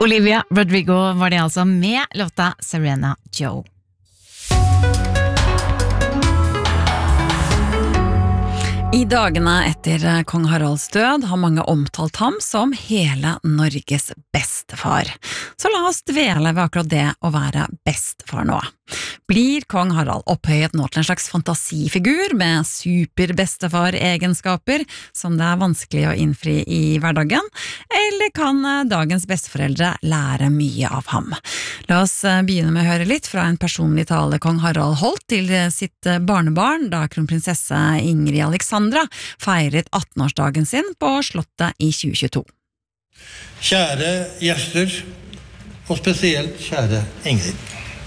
Olivia Rodrigo var det altså med låta Serena Joe. I dagene etter kong Haralds død har mange omtalt ham som hele Norges bestefar. Så la oss dvele ved akkurat det å være bestefar nå. Blir kong Harald opphøyet nå til en slags fantasifigur med superbestefar-egenskaper som det er vanskelig å innfri i hverdagen, eller kan dagens besteforeldre lære mye av ham? La oss begynne med å høre litt fra en personlig tale kong Harald holdt til sitt barnebarn da kronprinsesse Ingrid Alexandra feiret 18-årsdagen sin på slottet i 2022. Kjære gjester, og spesielt kjære Ingrid.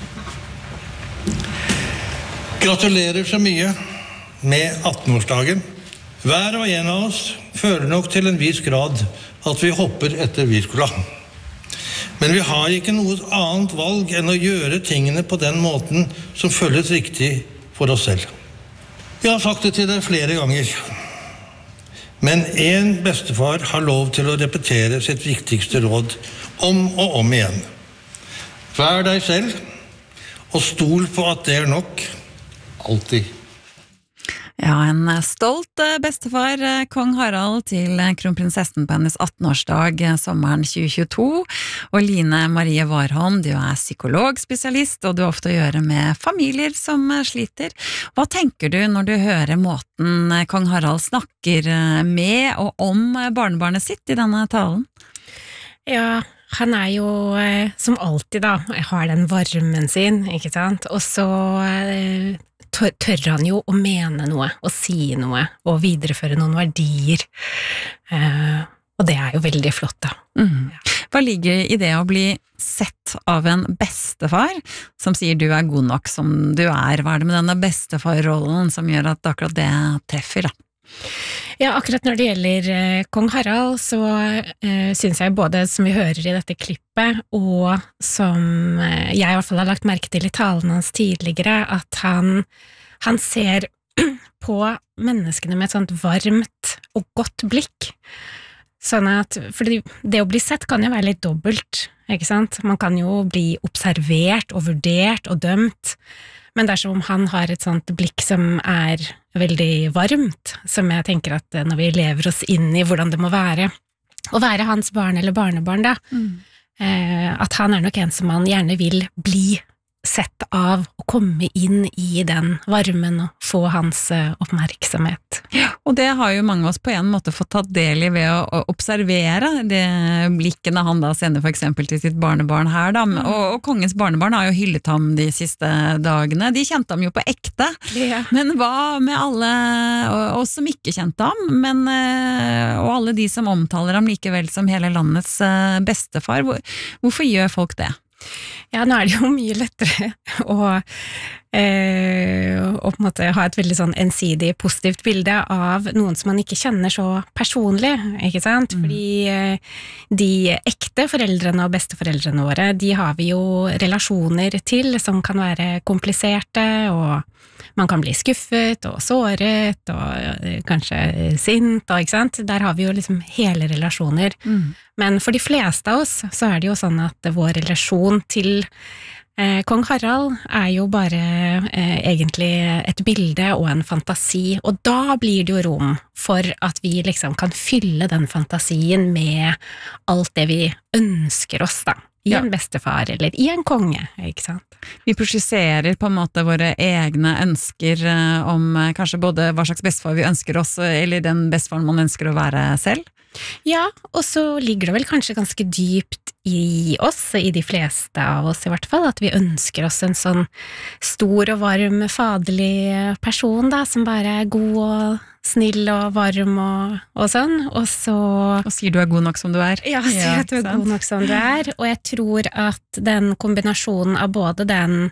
Gratulerer så mye med 18-årsdagen. Hver og en av oss føler nok til en viss grad at vi hopper etter Wirkola. Men vi har ikke noe annet valg enn å gjøre tingene på den måten som føles riktig for oss selv. Jeg har sagt det til deg flere ganger, men en bestefar har lov til å repetere sitt viktigste råd om og om igjen. Vær deg selv, og stol på at det er nok. Alltid. Ja, en stolt bestefar, kong Harald, til kronprinsessen på hennes 18-årsdag sommeren 2022. Og Line Marie Warholm, du er psykologspesialist, og du har ofte å gjøre med familier som sliter. Hva tenker du når du hører måten kong Harald snakker med og om barnebarnet sitt i denne talen? Ja, han er jo som alltid da, har den varmen sin, ikke sant? Og så tør han jo å mene noe, og si noe, og videreføre noen verdier. Og det er jo veldig flott da. Hva ligger i det å bli sett av en bestefar som sier du er god nok som du er? Hva er det med denne bestefarrollen som gjør at akkurat det treffer da? Ja, akkurat når det gjelder kong Harald, så synes jeg både som vi hører i dette klippet, og som jeg i hvert fall har lagt merke til i talen hans tidligere, at han ser på menneskene med et sånt varmt og godt blikk. Sånn at, fordi det å bli sett kan jo være litt dobbelt, ikke sant? Man kan jo bli observert og vurdert og dømt, men det er som om han har et sånt blikk som er veldig varmt, som jeg tenker at når vi lever oss inn i hvordan det må være, å være hans barn eller barnebarn da, at han er nok en som man gjerne vil bli sett av å komme inn i den varmen og få hans oppmerksomhet. Ja, og det har jo mange av oss på en måte fått tatt del i ved å observere det blikkene han da sender for eksempel til sitt barnebarn her da, og kongens barnebarn har jo hyllet ham de siste dagene. De kjente ham jo på ekte, men hva med alle oss som ikke kjente ham, og alle de som omtaler ham likevel som hele landets bestefar? Hvorfor gjør folk det? Ja, nå er det jo mye lettere å på en måte ha et veldig sånn ensidig positivt bilde av noen som man ikke kjenner så personlig, ikke sant? Fordi de ekte foreldrene og besteforeldrene våre, de har vi jo relasjoner til som kan være kompliserte, og man kan bli skuffet og såret og kanskje sint, og, ikke sant? Der har vi jo liksom hele relasjoner. Men for de fleste av oss så er det jo sånn at vår relasjon til kong Harald er jo bare egentlig et bilde og en fantasi, og da blir det jo rom for at vi liksom kan fylle den fantasien med alt det vi ønsker oss da. I en bestefar eller i en konge, ikke sant? Vi projiserer på en måte våre egne ønsker om kanskje både hva slags bestefar vi ønsker oss, eller den bestefaren man ønsker å være selv. Ja, og så ligger det vel kanskje ganske dypt i oss, i de fleste av oss i hvert fall, at vi ønsker oss en sånn stor og varm, faderlig person da, som bare er god og snill og varm og sånn, og så... Og sier du er god nok som du er. Ja, sier at du er god nok som du er, og jeg tror at den kombinasjonen av både den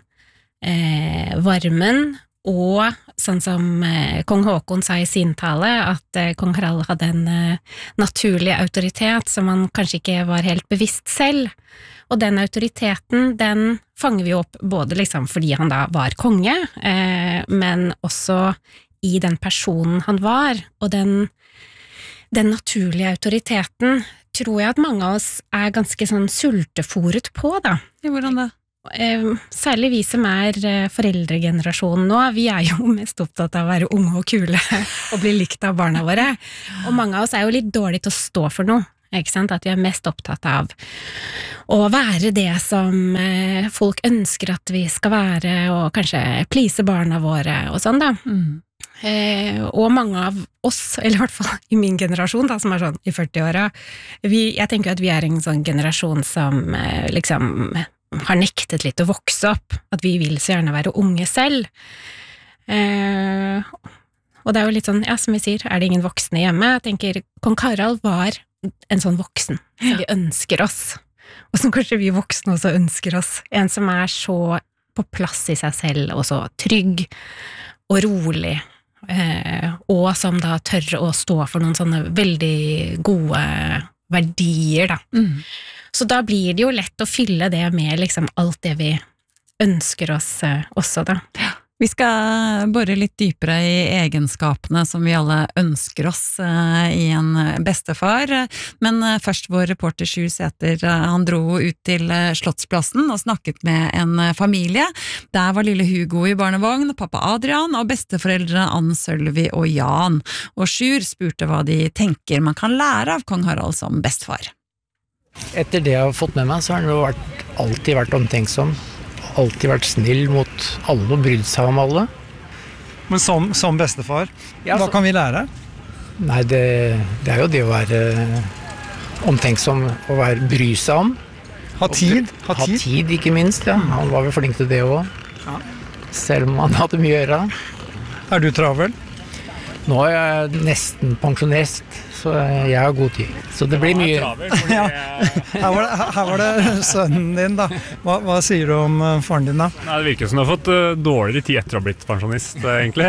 varmen og sånn som kong Håkon sa i sin tale, at kong Harald hadde en naturlig autoritet som han kanskje ikke var helt bevisst selv. Og den autoriteten, den fanger vi opp både liksom fordi han da var konge, men også i den personen han var, og den naturlige autoriteten, tror jeg at mange av oss ganske sånn sultefòret på, da. Hvordan det? Særlig vi som foreldregenerasjonen nå, vi jo mest opptatt av å være unge og kule og bli likt av barna våre. Og mange av oss jo litt dårlig til å stå for noe, ikke sant? At vi mest opptatt av å være det som folk ønsker at vi skal være, og kanskje please barna våre og sånn da. Og mange av oss, eller i hvert fall i min generasjon da, som sånn i 40-åra, jeg tenker at vi en sånn generasjon som liksom har nektet litt å vokse opp, at vi vil så gjerne være unge selv. Og det jo litt sånn, ja, som vi sier, det ingen voksne hjemme? Jeg tenker, kong Harald var en sånn voksen som vi ønsker oss, og som kanskje vi voksne også ønsker oss. En som så på plass i seg selv, og så trygg og rolig, og som da tør å stå for noen sånne veldig gode verdier, da. Så da blir det jo lett å fylle det med liksom alt det vi ønsker oss også, da. Vi skal bore litt dypere i egenskapene som vi alle ønsker oss i en bestefar, men først vår reporter Sjur Sæther, han dro ut til Slottsplassen og snakket med en familie. Der var lille Hugo i barnevogn, pappa Adrian og besteforeldre Ann Sølvi og Jan. Og Sjur spurte hva de tenker man kan lære av kong Harald som bestefar. Etter det jeg har fått med meg, så har han jo alltid vært omtenksom. Alltid vært snill mot alle og brydd seg om alle. Men som bestefar, Ja, hva kan vi lære? Nei, det jo det å være omtenksom og bry seg om. Ha tid? Ha tid, ikke minst, ja. Han var vel flink til det også. Ja. Selv om han hadde mye å gjøre. Du travel? Nå jeg nesten pensjonist, så jeg har god tid. Så det blir mye. Ja. Her var det sønnen din da. Hva sier du om faren din da? Nei, det virker som du har fått dårligere tid etter å ha blitt pensjonist, egentlig.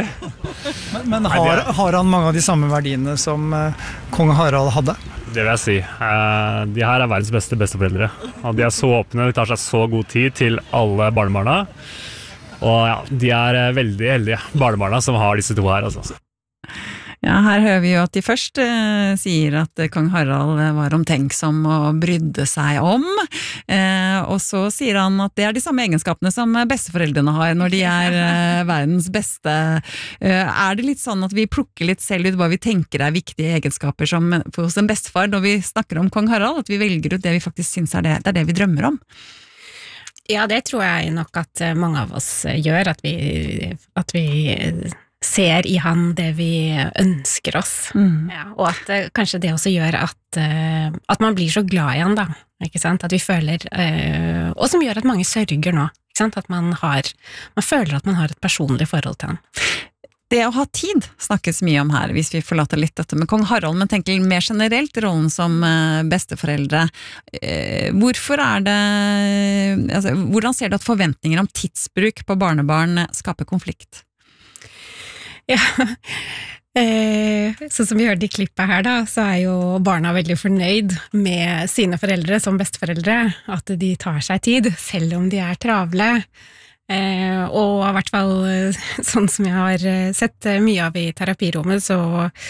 Men har han mange av de samme verdiene som kong Harald hadde? Det vil jeg si. De her verdens beste besteforeldre. Og de så åpne, de tar seg så god tid til alle barnebarna. Og ja, de veldig heldige barnebarna som har disse to her, altså. Ja, her hører vi jo at de først sier at kong Harald var omtenksom og brydde seg om, og så sier han at det de samme egenskapene som besteforeldrene har når de verdens beste. Det litt sånn at vi plukker litt selv ut hva vi tenker viktige egenskaper som, hos en bestefar når vi snakker om kong Harald, at vi velger ut det vi faktisk synes det det vi drømmer om? Ja, det tror jeg nok at mange av oss gjør, at vi ser i han det vi ønsker oss, ja, og at kanskje det også gjør at man blir så glad i han da, ikke sant? At vi føler, og som gjør at mange sørger nå, ikke sant? At man føler at man har et personlig forhold til han. Det å ha tid snakkes mye om her, hvis vi forlater litt dette med kong Harald, men tenker mer generelt rollen som besteforeldre. Hvorfor det, altså, hvordan ser du at forventninger om tidsbruk på barnebarn skaper konflikt? Ja, sånn som vi hørte i klippet her da, så jo barna veldig fornøyd med sine foreldre som besteforeldre, at de tar seg tid, selv om de travle. Og i hvert fall sånn som jeg har sett mye av i terapirommet, så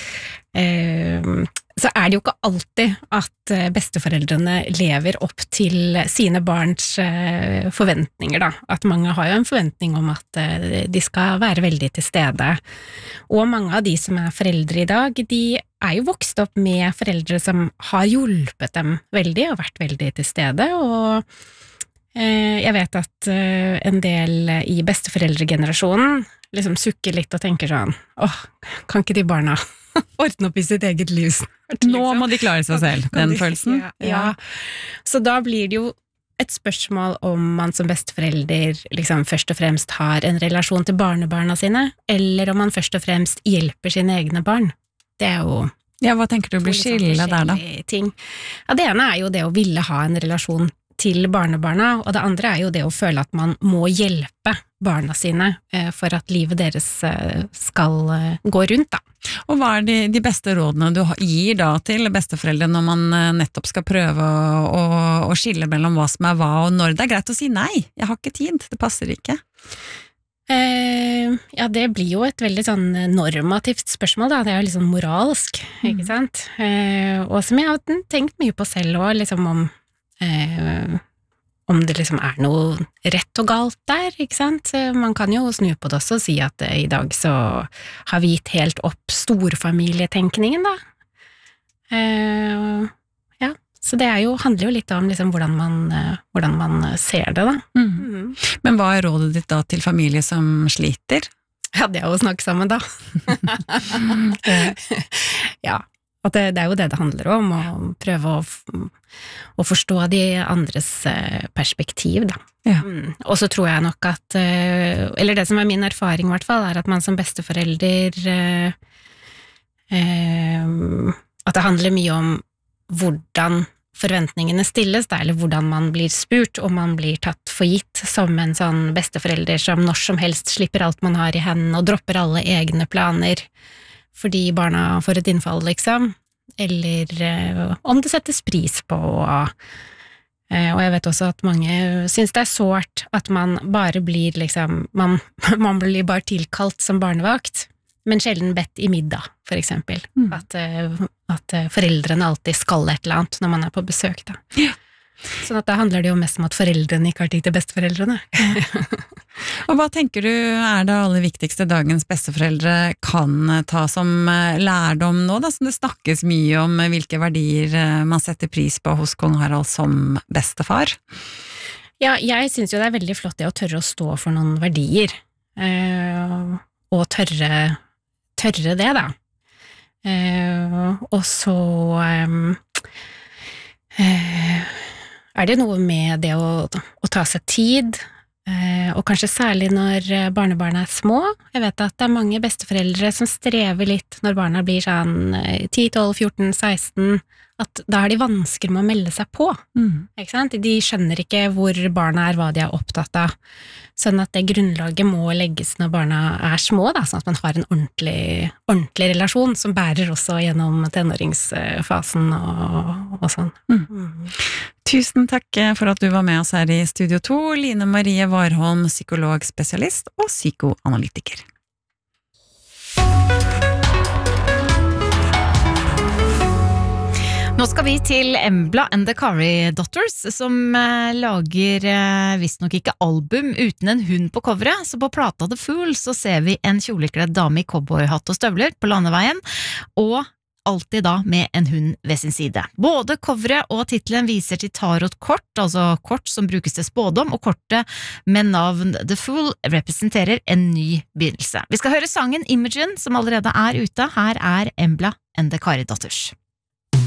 det jo ikke alltid at besteforeldrene lever opp til sine barns forventninger da. At mange har jo en forventning om at de skal være veldig til stede. Og mange av de som foreldre i dag, de jo vokst opp med foreldre som har hjulpet dem veldig og vært veldig til stede, og jeg vet at en del i besteforeldregenerasjonen liksom sukker litt og tenker sånn, kan ikke de barna ordne opp i sitt eget liv snart? Liksom. Nå må de klare seg selv, den følelsen. Ja. Så da blir det jo et spørsmål om man som besteforelder liksom først og fremst har en relasjon til barnebarna sine, eller om man først og fremst hjelper sine egne barn. Det jo Ja, hva tenker du blir skille der da? Ting. Ja, det ene jo det å ville ha en relasjon til barnebarna, og det andre jo det å føle at man må hjelpe barna sine for at livet deres skal gå rundt da. Og hva de beste rådene du gir da til besteforeldre når man nettopp skal prøve å skille mellom hva som hva, og når det greit å si nei, jeg har ikke tid, det passer ikke? Ja, det blir jo et veldig sånn normativt spørsmål, da. Det er jo litt sånn moralsk, ikke sant? Og som jeg har tenkt mye på selv også, liksom om det liksom er noe rett og galt der, ikke sant? Man kan jo snu på det også og si at i dag så har vi gitt helt opp storfamilietenkningen, da. Ja, så det handler jo litt om liksom hvordan man ser det, da. Men hva er rådet ditt da til familie som sliter? Ja, det er jo å snakke sammen, da. Ja, og det er jo det handler om, å prøve å forstå de andres perspektiv, da. Ja. Og så tror jeg nok at, eller det som er min erfaring i hvert fall, er at man som besteforelder, at det handler mye om hvordan forventningene stilles, da, eller hvordan man blir spurt, om man blir tatt for gitt som en sånn besteforelder som når som helst slipper alt man har i hendene og dropper alle egne planer fordi barna får et innfall, liksom, eller om det settes pris på, og jeg vet også at mange synes det er sårt at man bare blir liksom, man blir bare tilkalt som barnevakt, men sjelden bedt i middag, for eksempel. At foreldrene alltid skal et eller annet når man er på besøk, da. Ja. Sånn at da handler det jo mest om at foreldrene ikke har tid til besteforeldrene. Og hva tenker du er det aller viktigste dagens besteforeldre kan ta som lærdom nå, da, som det snakkes mye om hvilke verdier man setter pris på hos kong Harald som bestefar? Ja, jeg synes jo det er veldig flott det å tørre å stå for noen verdier, og tørre det, da. Og så er det noe med det å ta seg tid, og kanskje særlig når barnebarna er små. Jeg vet at det er mange besteforeldre som strever litt når barna blir sånn 10, 12, 14, 16, at da har de vansker med å melde seg på. Ikke sant? De skjønner ikke hvor barna er, hva de er opptatt av. Sånn at det grunnlaget må legges når barna er små, da, sånn at man har en ordentlig relasjon som bærer også gjennom tenåringsfasen og sånn. Tusen takk for at du var med oss her i Studio 2, Line Marie Warholm, psykologspesialist og psykoanalytiker. Nå skal vi til Embla and the Kari Daughters, som lager visstnok ikke album uten en hund på coveret, så på plata The Fool så ser vi en kjolekledd dame i cowboyhatt og støvler på landeveien, og alltid da med en hund ved sin side. Både coveret og titlen viser til tarotkort, altså kort som brukes til spådom, og kortet med navn The Fool representerer en ny begynnelse. Vi skal høre sangen Imogen, som allerede er ute. Her er Embla and the Kari Daughters.